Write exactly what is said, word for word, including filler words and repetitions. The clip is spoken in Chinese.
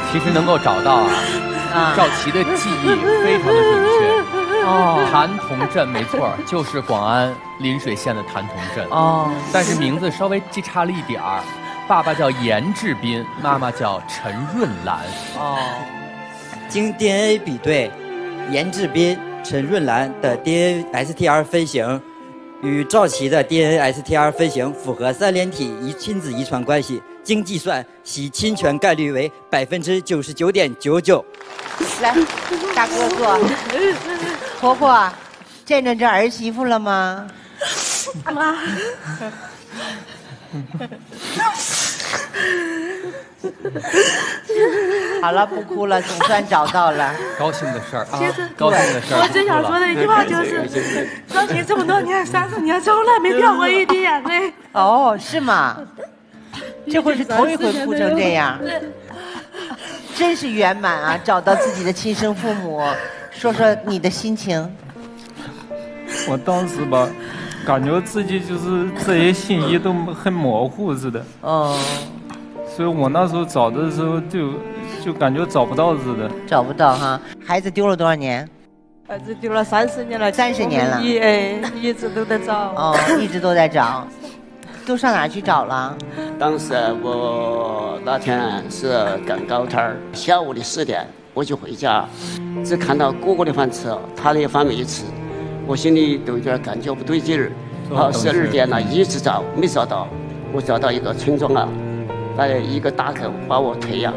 其实能够找到啊，啊赵琦的记忆非常的准确。哦，谭同镇没错，就是广安临水县的谭同镇。哦，但是名字稍微记差了一点儿，爸爸叫严志斌，妈妈叫陈润兰。哦， 经 D N A 比对，严志斌、陈润兰的 D N A S T R 分型与赵琦的 D N A S T R 分型符合三连体遗亲子遗传关系，经计算，其侵权概率为百分之九十九点九九。 来，大哥坐。婆婆，见着这儿媳妇了吗？ 妈。 好了，不哭了，总算找到了。 高兴的事儿啊，高兴的事儿。 我最想说的一句话就是：赵琦这么多年，三十年，从来没掉过一滴眼泪。 哦，是吗？这回是头一回哭成这样，真是圆满啊！找到自己的亲生父母，说说你的心情。 我当时吧，感觉自己就是这些信息都很模糊似的。哦。所以我那时候找的时候就就感觉找不到似的。 找不到哈？孩子丢了多少年？ 孩子丢了三十年了。 三十年了。 一哎，一直都在找。 哦，一直都在找。都上哪儿去找了？ 当时我那天是赶高摊儿，下午的四点我就回家，只看到哥哥的饭吃了，他的饭没吃，我心里都有点感觉不对劲儿。好，十二点了，一直找没找到，我找到一个村庄啊，那一个大狗把我推呀、啊，